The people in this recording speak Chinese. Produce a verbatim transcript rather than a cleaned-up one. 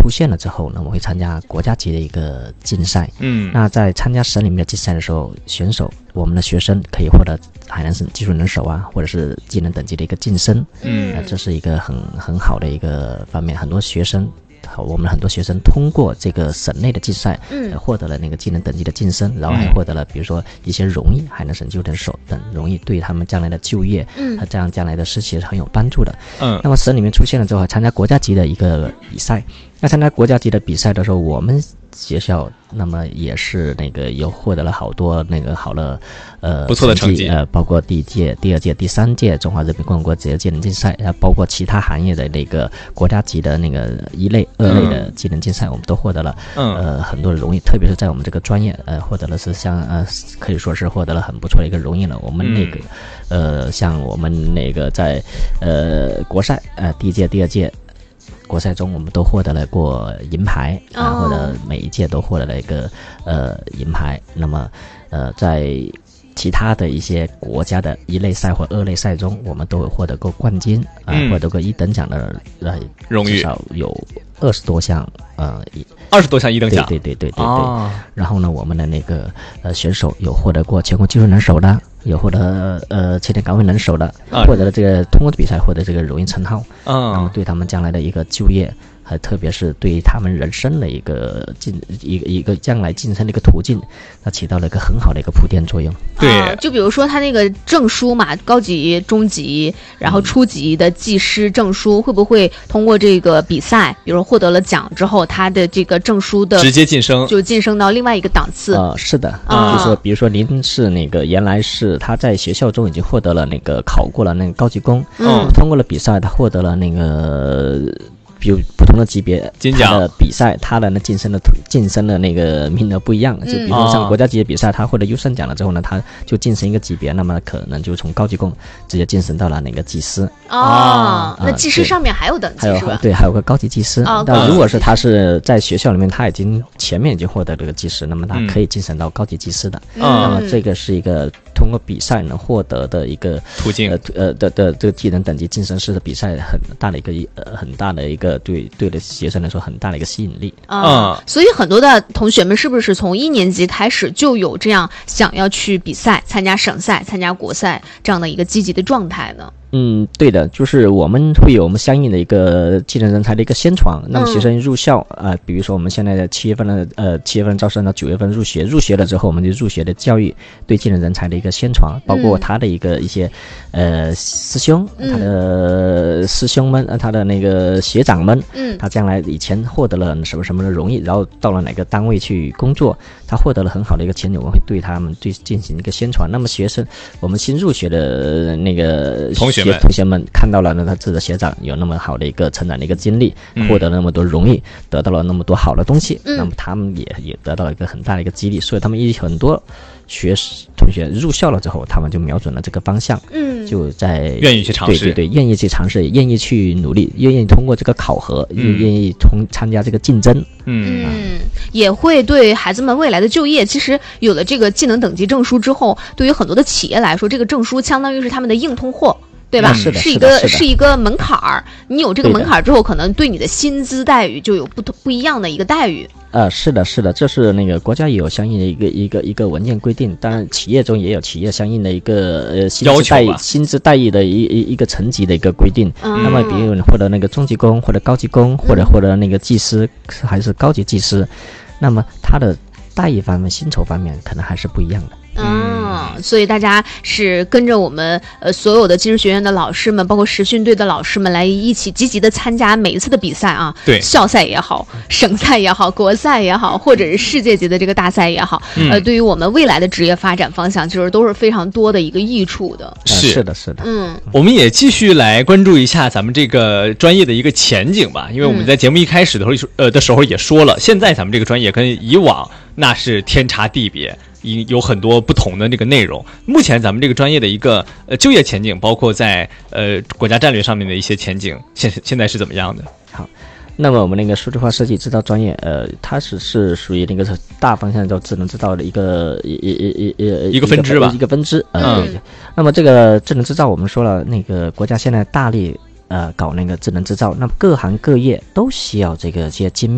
出现了之后呢，我们会参加国家级的一个竞赛。 嗯， 那在参加省里面的竞赛的时候，选手我们的学生可以获得海南省技术人手啊，或者是技能等级的一个晋升。 嗯、 呃，这是一个很很好的一个方面，很多学生。我们很多学生通过这个省内的竞赛，嗯，呃、获得了那个技能等级的晋升，然后还获得了比如说一些荣誉，海南省技术人手等荣誉，对他们将来的就业，嗯，和这样将来的实习是很有帮助的。嗯，那么省里面出现了之后，参加国家级的一个比赛。那参加国家级的比赛的时候，我们学校那么也是那个有获得了好多那个好的呃不错的成绩， 呃，包括第一届、第二届、第三届中华人民共和国职业技能竞赛，呃，包括其他行业的那个国家级的那个一类、二类的技能竞赛，我们都获得了嗯呃很多的荣誉，特别是在我们这个专业呃获得了是像呃可以说是获得了很不错的一个荣誉了。我们那个、嗯、呃像我们那个在呃国赛呃第一届、第二届。国赛中我们都获得了过银牌啊，或者每一届都获得了一个呃银牌。那么呃在其他的一些国家的一类赛或二类赛中，我们都有获得过冠军啊、呃嗯，获得过一等奖的呃荣誉， 至少有二十多项呃二十多项一等奖， 对对对对对对。 哦、 然后呢，我们的那个呃选手有获得过全国技术能手的，有获得呃青年岗位能手的，啊、获得了这个通过比赛获得这个荣誉称号，嗯，然后对他们将来的一个就业。还特别是对他们人生的一个进一个一个将来晋升的一个途径，它起到了一个很好的一个铺垫作用。 对、 啊，就比如说他那个证书嘛，高级、中级，然后初级的技师证书，嗯、会不会通过这个比赛，比如获得了奖之后，他的这个证书的直接晋升， 就晋升到另外一个档次？ 呃，是的， 啊、 就是说，比如说您是那个原来是他在学校中已经获得了那个考过了那个高级工，嗯，通过了比赛，他获得了那个。比如不同的级别，他的比赛，他的那晋升的晋升的那个名额不一样。就比如说上国家级的比赛，他获得优胜奖了之后呢，他就晋升一个级别，那么可能就从高级工直接晋升到了那个技师。 哦，那技师上面还有等级是吧？ 对，还有个高级技师。 哦， 但如果是他是在学校里面，他已经前面已经获得这个技师，那么他可以晋升到高级技师的。嗯，那么这个是一个通过比赛能获得的一个途径。 呃呃的的这个技能等级晋升式的比赛，很大的一个呃很大的一个。对对的学生来说很大的一个吸引力啊、嗯，所以很多的同学们是不是从一年级开始就有这样想要去比赛、参加省赛、参加国赛这样的一个积极的状态呢？ 嗯，对的，就是我们会有我们相应的一个技能人才的一个宣传。那么学生入校啊、嗯呃，比如说我们现在的七月份的呃七月份招生到九月份入学，入学了之后，我们就入学的教育对技能人才的一个宣传，包括他的一个一些呃师兄，他的师兄们，他的那个学长们，嗯，他将来以前获得了什么什么的荣誉，然后到了哪个单位去工作，他获得了很好的一个前景，我们会对他们对进行一个宣传。那么学生，我们新入学的那个同学。 同学们看到了呢，他自己的学长有那么好的一个成长的一个经历，嗯、获得了那么多荣誉，得到了那么多好的东西，嗯、那么他们也也得到了一个很大的一个激励，所以他们一很多学同学入校了之后，他们就瞄准了这个方向，嗯，就在愿意去尝试， 对对对，愿意去尝试，愿意去努力，愿意通过这个考核，嗯、愿意通参加这个竞争， 嗯、啊、嗯，也会对孩子们未来的就业，其实有了这个技能等级证书之后，对于很多的企业来说，这个证书相当于是他们的硬通货。对吧？ 嗯、是的， 是一个是一个门槛儿。你有这个门槛儿之后，可能对你的薪资待遇就有不不一样的一个待遇。 呃，是的，是的，这是那个国家也有相应的一个一个一个文件规定，当然企业中也有企业相应的一个呃薪资待遇薪资待遇的一一一个层级的一个规定。嗯、那么，比如获得那个中级工或者高级工，或者获得那个技师还是高级技师，那么他的待遇方面、薪酬方面可能还是不一样的。 嗯，所以大家是跟着我们呃所有的技术学院的老师们，包括实训队的老师们来一起积极的参加每一次的比赛啊， 对， 校赛也好，省赛也好，国赛也好，或者是世界级的这个大赛也好，嗯、呃，对于我们未来的职业发展方向，其实都是非常多的一个益处的。 是是的，是的， 嗯， 我们也继续来关注一下咱们这个专业的一个前景吧，因为我们在节目一开始的时候，呃的时候也说了，现在咱们这个专业跟以往那是天差地别。有很多不同的这个内容。目前咱们这个专业的一个呃就业前景，包括在呃国家战略上面的一些前景，现现在是怎么样的？ 好，那么我们那个数字化设计制造专业，呃，它是是属于那个大方向叫智能制造的一个一一一一一个分支吧， 一个分支。呃、 嗯。 那么这个智能制造，我们说了，那个国家现在大力呃搞那个智能制造，那么各行各业都需要这个些精。